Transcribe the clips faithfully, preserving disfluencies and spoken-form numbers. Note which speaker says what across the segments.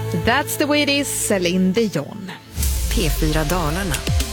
Speaker 1: That's the way it is, Celine Dion.
Speaker 2: P fyra Dalarna.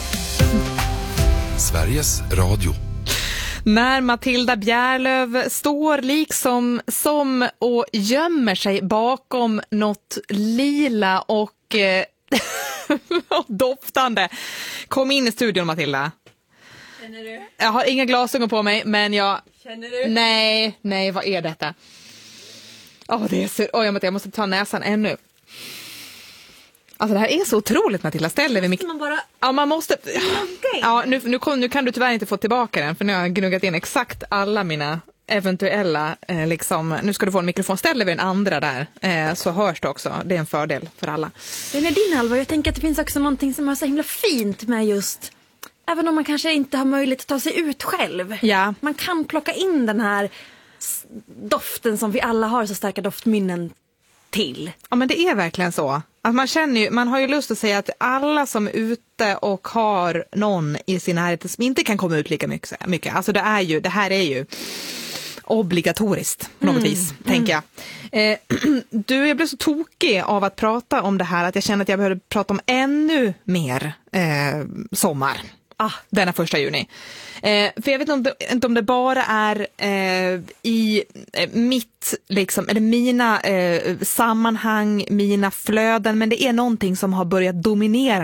Speaker 3: Sveriges Radio.
Speaker 1: När Matilda Bjärlöf står liksom som och gömmer sig bakom något lila och, eh, och doftande. Kom in i studion, Matilda.
Speaker 4: Känner du?
Speaker 1: Jag har inga glasögon på mig, men jag...
Speaker 4: Känner du?
Speaker 1: Nej, nej, vad är detta? Åh, oh, det är så... Oj, jag måste ta näsan ännu. Alltså det här är så otroligt, Matilda. Ställer vi mycket...
Speaker 4: Man bara...
Speaker 1: Ja, man måste... Ja, nu, nu, kom, nu kan du tyvärr inte få tillbaka den, för nu har jag gnuggat in exakt alla mina eventuella, eh, liksom... Nu ska du få en mikrofon. Ställer vi den andra där, eh, så hörs det också. Det är en fördel för alla.
Speaker 4: Det är din, Alva. Jag tänker att det finns också någonting som är så himla fint med just... Även om man kanske inte har möjlighet att ta sig ut själv.
Speaker 1: Ja.
Speaker 4: Man kan plocka in den här doften som vi alla har så starka doftminnen till.
Speaker 1: Ja, men det är verkligen så. Att man känner ju, man har ju lust att säga att alla som är ute och har någon i sin närhet som inte kan komma ut lika mycket, mycket. Alltså det är ju, det här är ju obligatoriskt på något mm. vis, mm. tänker jag. Eh, du, jag blev så tokig av att prata om det här att jag känner att jag behöver prata om ännu mer eh, sommar. Ah, denna första juni. Eh, för jag vet inte, inte om det bara är eh, i eh, mitt, liksom, eller mina eh, sammanhang, mina flöden, men det är någonting som har börjat dominera